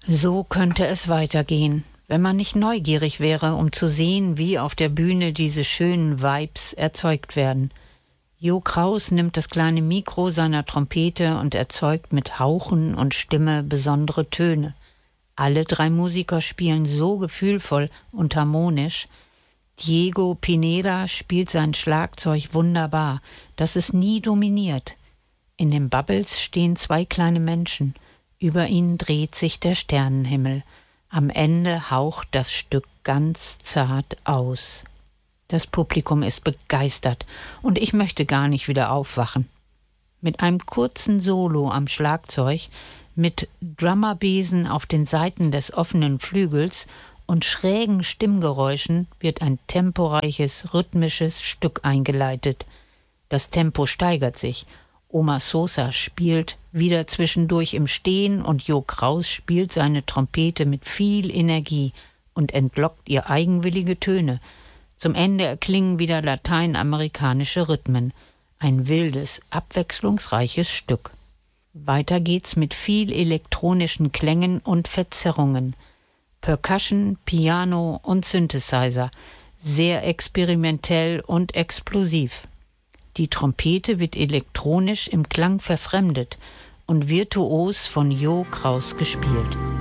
So könnte es weitergehen, wenn man nicht neugierig wäre, um zu sehen, wie auf der Bühne diese schönen Vibes erzeugt werden. Jo Kraus nimmt das kleine Mikro seiner Trompete und erzeugt mit Hauchen und Stimme besondere Töne. Alle drei Musiker spielen so gefühlvoll und harmonisch. Diego Pineda spielt sein Schlagzeug wunderbar, dass es nie dominiert. In den Bubbles stehen zwei kleine Menschen. Über ihnen dreht sich der Sternenhimmel. Am Ende haucht das Stück ganz zart aus. Das Publikum ist begeistert und ich möchte gar nicht wieder aufwachen. Mit einem kurzen Solo am Schlagzeug, mit Drummerbesen auf den Seiten des offenen Flügels und schrägen Stimmgeräuschen wird ein temporeiches, rhythmisches Stück eingeleitet. Das Tempo steigert sich. Oma Sosa spielt wieder zwischendurch im Stehen und Jo Kraus spielt seine Trompete mit viel Energie und entlockt ihr eigenwillige Töne. Zum Ende erklingen wieder lateinamerikanische Rhythmen. Ein wildes, abwechslungsreiches Stück. Weiter geht's mit viel elektronischen Klängen und Verzerrungen. Percussion, Piano und Synthesizer. Sehr experimentell und explosiv. Die Trompete wird elektronisch im Klang verfremdet und virtuos von Jo Kraus gespielt.